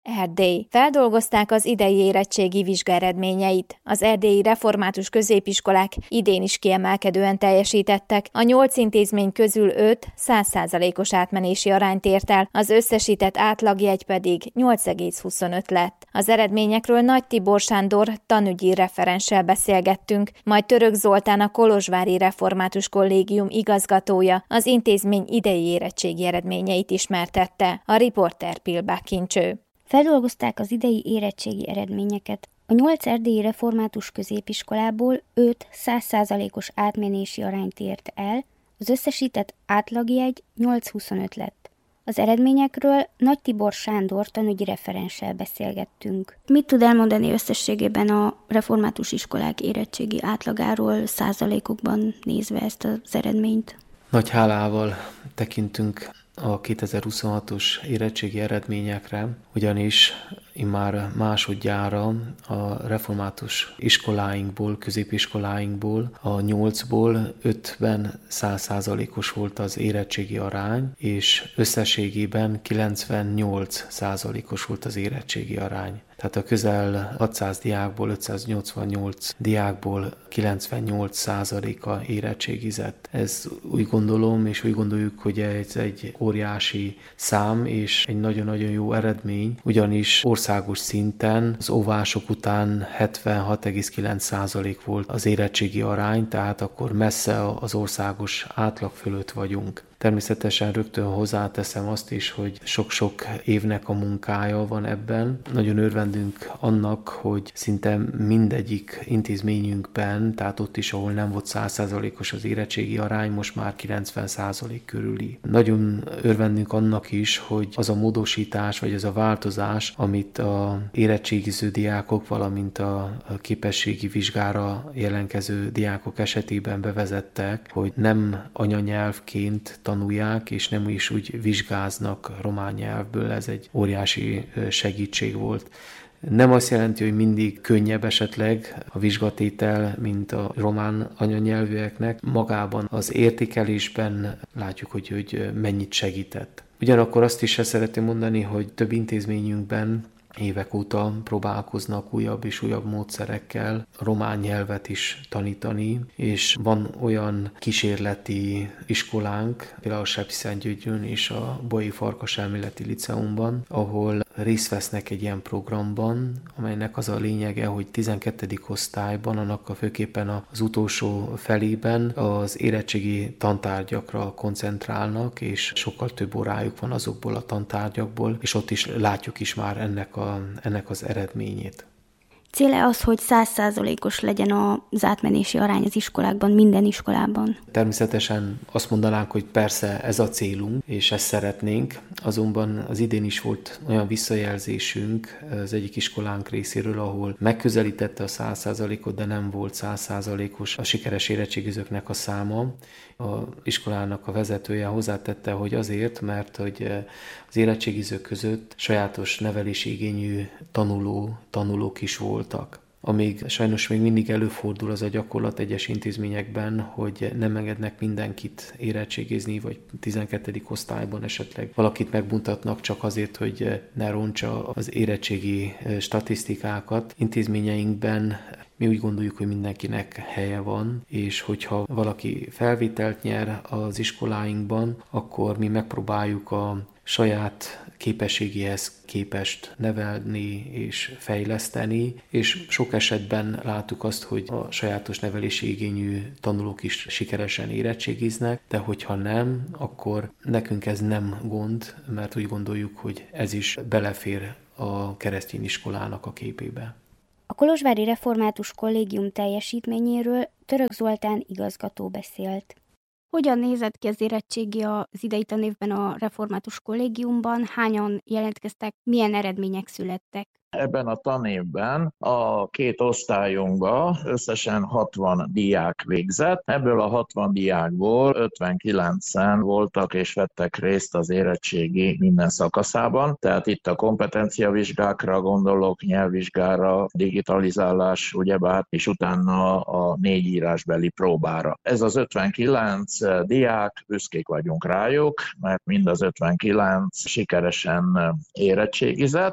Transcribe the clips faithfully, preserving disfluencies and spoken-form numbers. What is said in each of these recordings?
Erdély. Feldolgozták az idei érettségi vizsgaeredményeit. Az erdélyi református középiskolák idén is kiemelkedően teljesítettek. A nyolc intézmény közül öt száz százalékos átmenési arányt ért el, az összesített átlagjegy pedig nyolc egész huszonöt lett. Az eredményekről Nagy Tibor Sándor tanügyi referenssel beszélgettünk, majd Török Zoltán, a kolozsvári református kollégium igazgatója az intézmény idei érettségi eredményeit ismertette. A riporter Pilbák Kincső. Feldolgozták az idei érettségi eredményeket. A nyolc erdélyi református középiskolából öt száz százalékos átmenési arányt ért el, az összesített átlagjegy nyolc huszonöt lett. Az eredményekről Nagy Tibor Sándor tanügyi referenssel beszélgettünk. Mit tud elmondani összességében a református iskolák érettségi átlagáról, százalékokban nézve ezt az eredményt? Nagy hálával tekintünk a kétezer-huszonhatos érettségi eredményekre, ugyanis immár másodjára a református iskoláinkból, középiskoláinkból, a nyolcból ötven száz százalékos volt az érettségi arány, és összességében kilencvennyolc százalékos volt az érettségi arány. Tehát a közel hatszáz diákból, ötszáznyolcvannyolc diákból kilencvennyolc százaléka érettségizett. Ez úgy gondolom, és úgy gondoljuk, hogy ez egy óriási szám, és egy nagyon-nagyon jó eredmény, ugyanis országos szinten az óvások után hetvenhat egész kilenc százalék volt az érettségi arány, tehát akkor messze az országos átlag fölött vagyunk. Természetesen rögtön hozzáteszem azt is, hogy sok-sok évnek a munkája van ebben. Nagyon örvendünk annak, hogy szinte mindegyik intézményünkben, tehát ott is, ahol nem volt száz százalékos az érettségi arány, most már kilencven százalék körüli. Nagyon örvendünk annak is, hogy az a módosítás, vagy az a változás, amit a érettségiző diákok, valamint a képességi vizsgára jelentkező diákok esetében bevezettek, hogy nem anyanyelvként tanulják, és nem is úgy vizsgáznak román nyelvből, ez egy óriási segítség volt. Nem azt jelenti, hogy mindig könnyebb esetleg a vizsgatétel, mint a román anyanyelvűeknek. Magában az értékelésben látjuk, hogy, hogy mennyit segített. Ugyanakkor azt is szeretném mondani, hogy több intézményünkben évek óta próbálkoznak újabb és újabb módszerekkel a román nyelvet is tanítani, és van olyan kísérleti iskolánk, például a Sepsiszentgyörgyön és a Bolyai Farkas Elméleti Liceumban, ahol részt vesznek egy ilyen programban, amelynek az a lényege, hogy tizenkettedik osztályban, annak a főképpen az utolsó felében az érettségi tantárgyakra koncentrálnak, és sokkal több órájuk van azokból a tantárgyakból, és ott is látjuk is már ennek, a, ennek az eredményét. Céle az, hogy száz százalékos legyen az átmenési arány az iskolákban, minden iskolában? Természetesen azt mondanánk, hogy persze ez a célunk, és ezt szeretnénk, azonban az idén is volt olyan visszajelzésünk az egyik iskolánk részéről, ahol megközelítette a száz százalékot, de nem volt száz százalékos a sikeres érettségizőknek a száma. A iskolának a vezetője hozzátette, hogy azért, mert hogy az érettségizők között sajátos nevelési igényű tanuló, tanulók is voltak. Amíg sajnos még mindig előfordul az a gyakorlat egyes intézményekben, hogy nem engednek mindenkit érettségizni, vagy tizenkettedik osztályban esetleg valakit megmutatnak csak azért, hogy ne rontsa az érettségi statisztikákat. Intézményeinkben mi úgy gondoljuk, hogy mindenkinek helye van, és hogyha valaki felvételt nyer az iskoláinkban, akkor mi megpróbáljuk a saját képességéhez képest nevelni és fejleszteni, és sok esetben láttuk azt, hogy a sajátos nevelési igényű tanulók is sikeresen érettségiznek, de hogyha nem, akkor nekünk ez nem gond, mert úgy gondoljuk, hogy ez is belefér a keresztény iskolának a képébe. A Kolozsvári Református Kollégium teljesítményéről Török Zoltán igazgató beszélt. Hogyan nézett ki az érettségi az idei tanévben a Református Kollégiumban? Hányan jelentkeztek? Milyen eredmények születtek? Ebben a tanévben a két osztályunkban összesen hatvan diák végzett. Ebből a hatvan diákból ötvenkilencen voltak és vettek részt az érettségi minden szakaszában. Tehát itt a kompetenciavizsgákra gondolok, nyelvvizsgára, digitalizálás, ugyebár, és utána a négy írásbeli próbára. Ez az ötvenkilenc diák, büszkék vagyunk rájuk, mert mind az ötvenkilenc sikeresen érettségizett.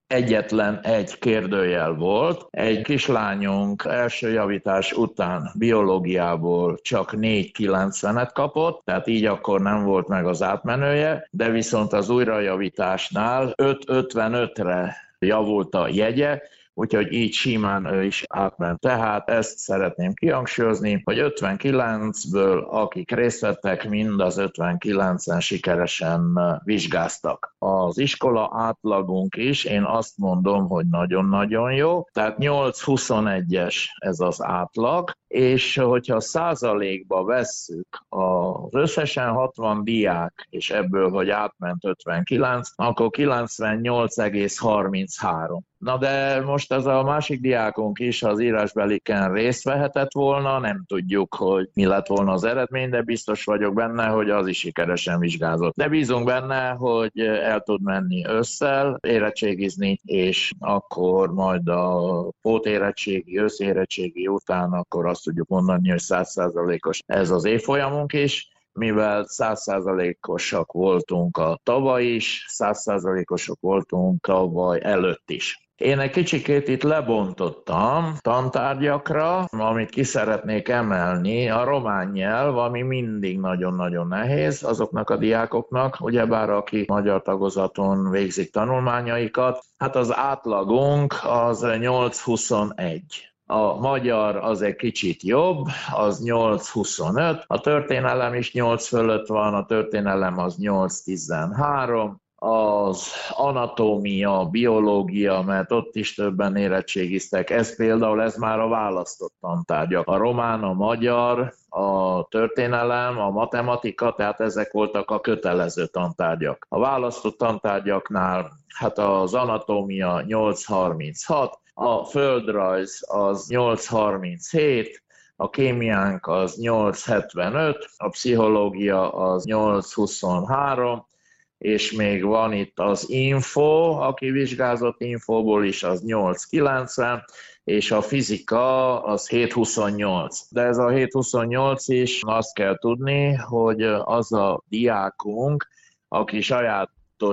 Egyetlen egy kérdőjel volt. Egy kislányunk első javítás után biológiából csak négy kilencvenet kapott, tehát így akkor nem volt meg az átmenője, de viszont az újrajavításnál öt ötvenötre javult a jegye, úgyhogy így simán ő is átment. Tehát ezt szeretném kihangsúlyozni, hogy ötvenkilencből, akik részt vettek, mind az ötvenkilencen sikeresen vizsgáztak. Az iskola átlagunk is, én azt mondom, hogy nagyon-nagyon jó, tehát nyolc huszonegyes ez az átlag, és hogyha százalékba vesszük az összesen hatvan diák, és ebből, hogy átment ötvenkilenc, akkor kilencvennyolc egész harminchárom. Na de most ez a másik diákunk is az írásbeliken részt vehetett volna, nem tudjuk, hogy mi lett volna az eredmény, de biztos vagyok benne, hogy az is sikeresen vizsgázott. De bízunk benne, hogy el tud menni ősszel, érettségizni, és akkor majd a pótérettségi, összérettségi után akkor azt tudjuk mondani, hogy száz százalékos ez az évfolyamunk is, mivel száz százalékosak voltunk a tavaly is, száz százalékosok voltunk tavaly előtt is. Én egy kicsikét itt lebontottam tantárgyakra, amit ki szeretnék emelni, a román nyelv, ami mindig nagyon-nagyon nehéz azoknak a diákoknak, ugyebár aki magyar tagozaton végzik tanulmányaikat, hát az átlagunk az nyolc huszonegy. A magyar az egy kicsit jobb, az nyolc huszonöt, a történelem is nyolc fölött van, a történelem az nyolc tizenhárom, az anatómia, biológia, mert ott is többen érettségiztek, ez például, ez már a választott tantárgyak. A román, a magyar, a történelem, a matematika, tehát ezek voltak a kötelező tantárgyak. A választott tantárgyaknál hát az anatómia nyolc harminchat, a földrajz az nyolc harminchét, a kémiánk az nyolc hetvenöt, a pszichológia az nyolc huszonhárom, és még van itt az info, aki vizsgázott infóból is, az nyolc kilencven, és a fizika az hét huszonnyolc. De ez a hét huszonnyolc is azt kell tudni, hogy az a diákunk, aki saját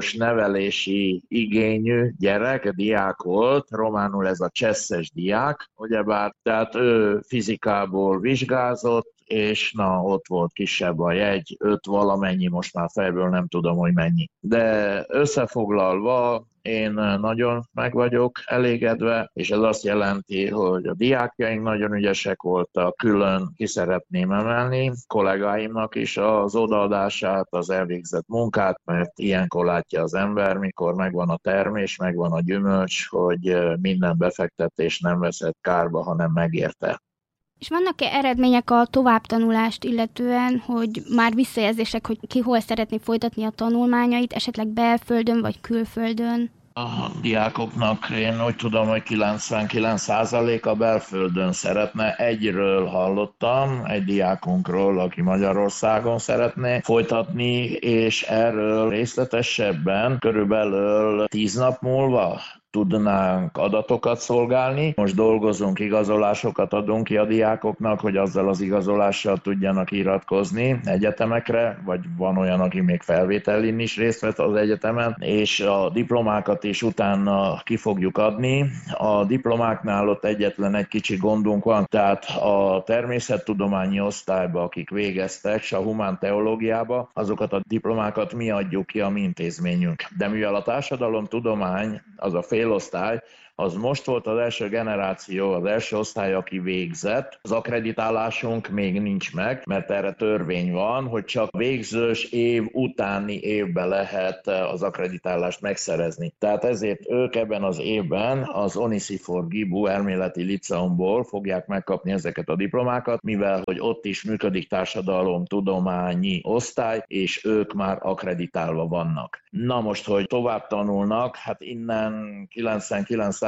nevelési igényű gyerek, diák volt, románul ez a csesszes diák, ugyebár, tehát ő fizikából vizsgázott, és na, ott volt kisebb a jegy, öt valamennyi, most már fejből nem tudom, hogy mennyi. De összefoglalva, én nagyon meg vagyok elégedve, és ez azt jelenti, hogy a diákjaink nagyon ügyesek voltak, külön ki szeretném emelni kollégáimnak is az odaadását, az elvégzett munkát, mert ilyenkor látja az ember, mikor megvan a termés, megvan a gyümölcs, hogy minden befektetés nem veszett kárba, hanem megérte. És vannak-e eredmények a továbbtanulást illetően, hogy már visszajelzések, hogy ki hol szeretné folytatni a tanulmányait, esetleg belföldön vagy külföldön? A diákoknak én úgy tudom, hogy kilencvenkilenc százaléka belföldön szeretne. Egyről hallottam, egy diákunkról, aki Magyarországon szeretné folytatni, és erről részletesebben körülbelül tíz nap múlva tudnánk adatokat szolgálni. Most dolgozunk, igazolásokat adunk ki a diákoknak, hogy azzal az igazolással tudjanak iratkozni egyetemekre, vagy van olyan, aki még felvételin is részt vett az egyetemen, és a diplomákat is utána ki fogjuk adni. A diplomáknál ott egyetlen egy kicsi gondunk van, tehát a természettudományi osztályba, akik végeztek, és a humánteológiába, azokat a diplomákat mi adjuk ki a mi intézményünk. De mivel a társadalomtudomány az a félosztály, az most volt az első generáció, az első osztály, aki végzett. Az akkreditálásunk még nincs meg, mert erre törvény van, hogy csak végzős év utáni évben lehet az akkreditálást megszerezni. Tehát ezért ők ebben az évben az Onisifor Gibu elméleti liceumból fogják megkapni ezeket a diplomákat, mivel hogy ott is működik társadalomtudományi osztály, és ők már akkreditálva vannak. Na most, hogy tovább tanulnak, hát innen kilencvenkilenc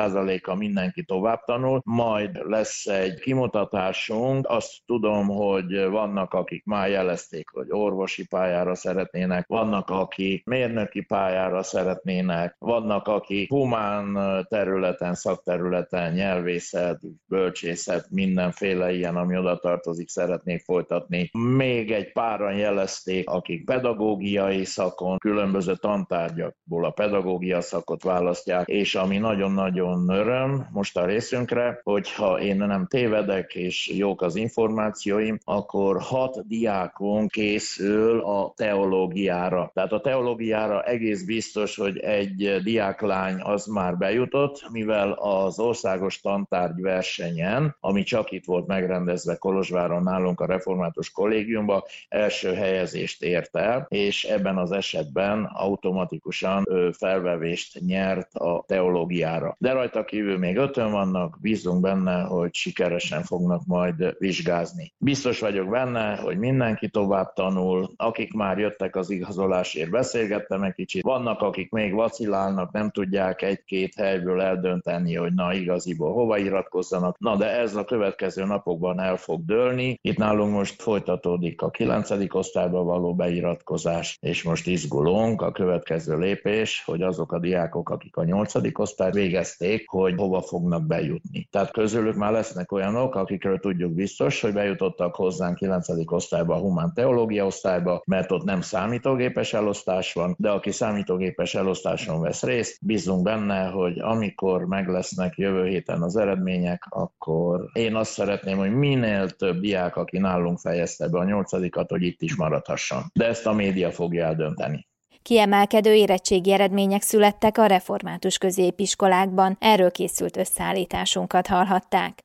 százaléka mindenki tovább tanul, majd lesz egy kimutatásunk, azt tudom, hogy vannak, akik már jelezték, hogy orvosi pályára szeretnének, vannak, akik mérnöki pályára szeretnének, vannak, akik humán területen, szakterületen, nyelvészet, bölcsészet, mindenféle ilyen, ami oda tartozik, szeretnék folytatni. Még egy páran jelezték, akik pedagógiai szakon, különböző tantárgyakból a pedagógia szakot választják, és ami nagyon-nagyon öröm most a részünkre, hogyha én nem tévedek, és jók az információim, akkor hat diákunk készül a teológiára. Tehát a teológiára egész biztos, hogy egy diáklány az már bejutott, mivel az országos tantárgy versenyen, ami csak itt volt megrendezve Kolozsváron nálunk a Református Kollégiumban, első helyezést ért el, és ebben az esetben automatikusan felvevést nyert a teológiára. De rajta kívül még ötön vannak, bízunk benne, hogy sikeresen fognak majd vizsgázni. Biztos vagyok benne, hogy mindenki tovább tanul, akik már jöttek az igazolásért, beszélgettem egy kicsit, vannak, akik még vacilálnak, nem tudják egy-két helyből eldönteni, hogy na igaziból hova iratkozzanak, na de ez a következő napokban el fog dőlni. Itt nálunk most folytatódik a kilencedik osztályba való beiratkozás, és most izgulunk a következő lépés, hogy azok a diákok, akik a nyolcadik osztályt végezték, hogy hova fognak bejutni. Tehát közülük már lesznek olyanok, akikről tudjuk biztos, hogy bejutottak hozzánk kilencedik osztályba, a humán teológia osztályba, mert ott nem számítógépes elosztás van, de aki számítógépes elosztáson vesz részt, bízunk benne, hogy amikor meg lesznek jövő héten az eredmények, akkor én azt szeretném, hogy minél több diák, aki nálunk fejezte be a nyolcadikat, hogy itt is maradhasson. De ezt a média fogja eldönteni. Kiemelkedő érettségi eredmények születtek a református középiskolákban, erről készült összeállításunkat hallhatták.